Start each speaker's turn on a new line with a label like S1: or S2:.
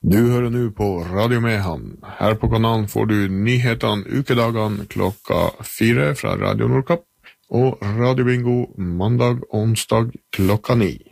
S1: Du hører nå på Radio Mehamn. Her på kanalen får du nyhetene ukedagene klokka 4 fra Radio Nordkapp, og Radio Bingo mandag og onsdag klokka 9.